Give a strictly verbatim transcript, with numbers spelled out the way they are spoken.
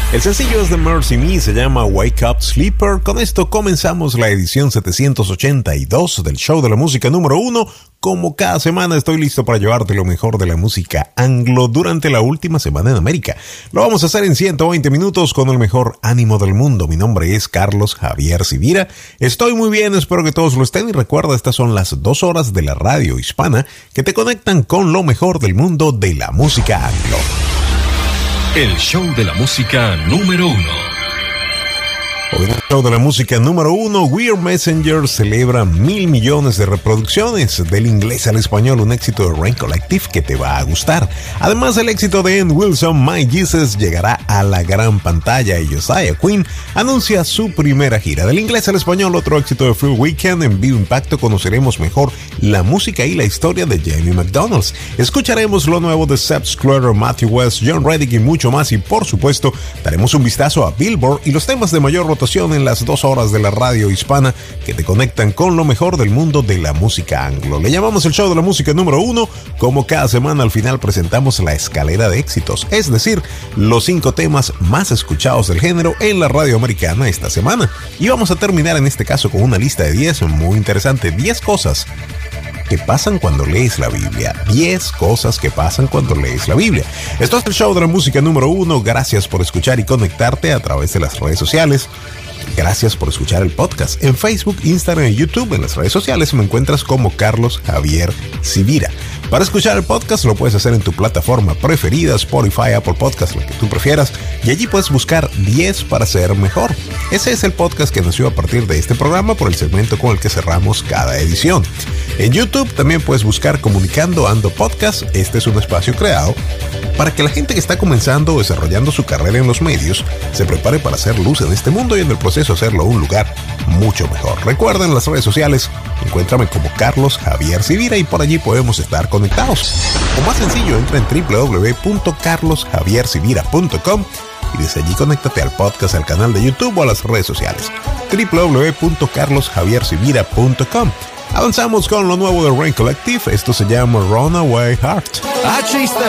El sencillo es de Mercy Me, se llama Wake Up Sleeper. Con esto comenzamos la edición setecientos ochenta y dos del show de la música número uno. Como cada semana estoy listo para llevarte lo mejor de la música anglo durante la última semana en América. Lo vamos a hacer en ciento veinte minutos con el mejor ánimo del mundo. Mi nombre es Carlos Javier Sivira. Estoy muy bien, espero que todos lo estén y recuerda, estas son las dos horas de la radio hispana que te conectan con lo mejor del mundo de la música anglo. El show de la música número uno. Hoy en el show de la música número uno, Weird Messenger celebra mil millones de reproducciones. Del inglés al español, un éxito de Rain Collective que te va a gustar. Además, el éxito de Ann Wilson, My Jesus, llegará a la gran pantalla y Josiah Quinn anuncia su primera gira. Del inglés al español, otro éxito de Phil Weekend. En Vivo Impacto conoceremos mejor la música y la historia de Jamie McDonald. Escucharemos lo nuevo de Sepp Sclater, Matthew West, John Reddick y mucho más. Y por supuesto, daremos un vistazo a Billboard y los temas de mayor rotación en las dos horas de la radio hispana que te conectan con lo mejor del mundo de la música anglo. Le llamamos el show de la música número uno. Como cada semana, al final presentamos la escalera de éxitos, es decir, los cinco temas más escuchados del género en la radio americana esta semana. Y vamos a terminar en este caso con una lista de diez muy interesante. diez cosas que pasan cuando lees la Biblia. diez cosas que pasan cuando lees la Biblia. Esto es el show de la música número uno. Gracias por escuchar y conectarte a través de las redes sociales. Gracias por escuchar el podcast en Facebook, Instagram y YouTube. En las redes sociales me encuentras como Carlos Javier Sivira. Para escuchar el podcast lo puedes hacer en tu plataforma preferida, Spotify, Apple Podcast, lo que tú prefieras, y allí puedes buscar diez para ser mejor. Ese es el podcast que nació a partir de este programa por el segmento con el que cerramos cada edición. En YouTube también puedes buscar Comunicando Ando Podcast. Este es un espacio creado para que la gente que está comenzando o desarrollando su carrera en los medios se prepare para hacer luz en este mundo y en el proceso hacerlo un lugar mucho mejor. Recuerda, en las redes sociales encuéntrame como Carlos Javier Sivira y por allí podemos estar conectados. O más sencillo, entra en doble u doble u doble u punto carlos javier sivira punto com y desde allí conéctate al podcast, al canal de YouTube o a las redes sociales. doble u doble u doble u punto carlos javier sivira punto com. Avanzamos con lo nuevo de Rain Collective. Esto se llama Runaway Heart. I chased the